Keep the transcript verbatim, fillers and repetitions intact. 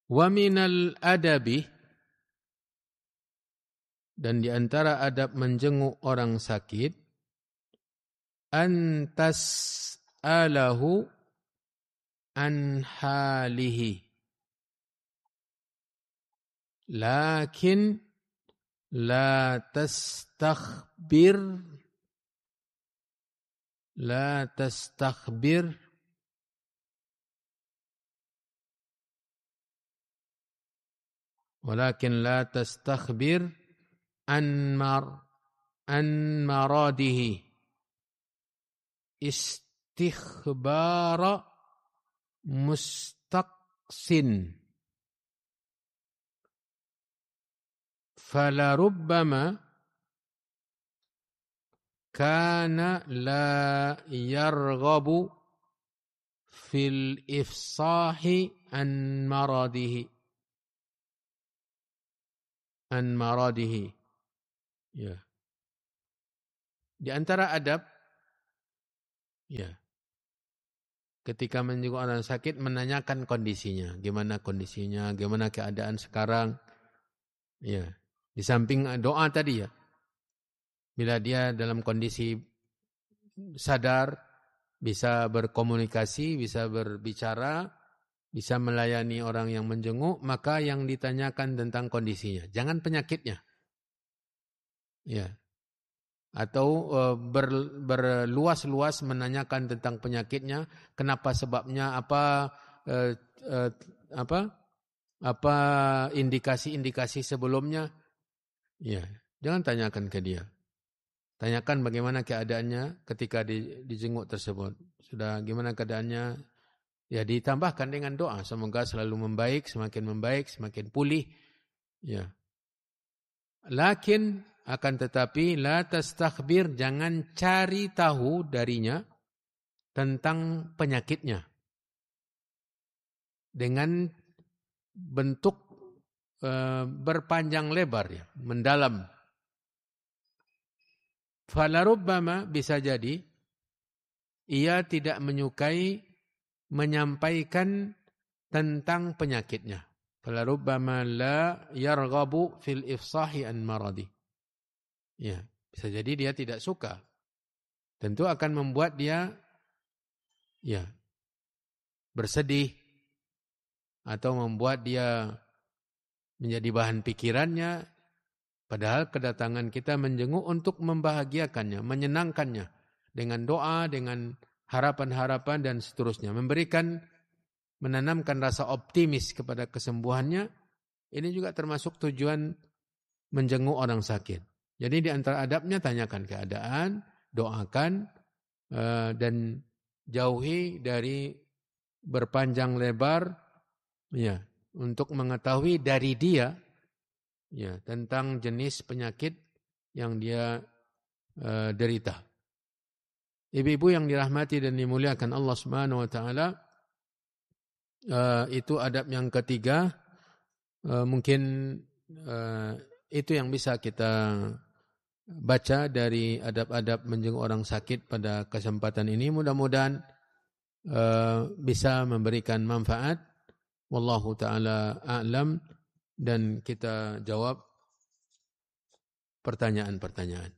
Wa minal adabi, dan di antara adab menjenguk orang sakit, antas alahu an halihi, lakin la tastakhbir la tastakhbir walakin la tastakhbir an mar an maradihi istikhbara mustaqsin falarubbama kana la yarghabu fil ifsahi an maradihi an maradihi. Ya. Di antara adab, ya, ketika menjenguk orang sakit menanyakan kondisinya, gimana kondisinya, gimana keadaan sekarang. Ya, di samping doa tadi ya. Bila dia dalam kondisi sadar, bisa berkomunikasi, bisa berbicara, bisa melayani orang yang menjenguk, maka yang ditanyakan tentang kondisinya, jangan penyakitnya. Ya. Atau e, ber, berluas-luas menanyakan tentang penyakitnya, kenapa sebabnya, apa e, e, apa apa indikasi-indikasi sebelumnya. Ya, jangan tanyakan ke dia. Tanyakan bagaimana keadaannya ketika di, dijenguk tersebut. Sudah gimana keadaannya? Ya, ditambahkan dengan doa, semoga selalu membaik, semakin membaik, semakin pulih. Ya. Lakin akan tetapi la tastakhbir, jangan cari tahu darinya tentang penyakitnya dengan bentuk e, berpanjang lebar ya, mendalam. Falarubbama, bisa jadi ia tidak menyukai menyampaikan tentang penyakitnya. Falarubbama la yarghabu fil ifsahi an maradi. Ya, bisa jadi dia tidak suka. Tentu akan membuat dia ya bersedih atau membuat dia menjadi bahan pikirannya, padahal kedatangan kita menjenguk untuk membahagiakannya, menyenangkannya dengan doa, dengan harapan-harapan dan seterusnya, memberikan, menanamkan rasa optimis kepada kesembuhannya. Ini juga termasuk tujuan menjenguk orang sakit. Jadi di antara adabnya tanyakan keadaan, doakan, uh, dan jauhi dari berpanjang lebar ya, untuk mengetahui dari dia ya tentang jenis penyakit yang dia uh, derita. Ibu-ibu yang dirahmati dan dimuliakan Allah Subhanahu wa taala, uh, itu adab yang ketiga. Uh, mungkin uh, itu yang bisa kita baca dari adab-adab menjenguk orang sakit pada kesempatan ini. Mudah-mudahan uh, bisa memberikan manfaat. Wallahu ta'ala a'lam. Dan kita jawab pertanyaan-pertanyaan.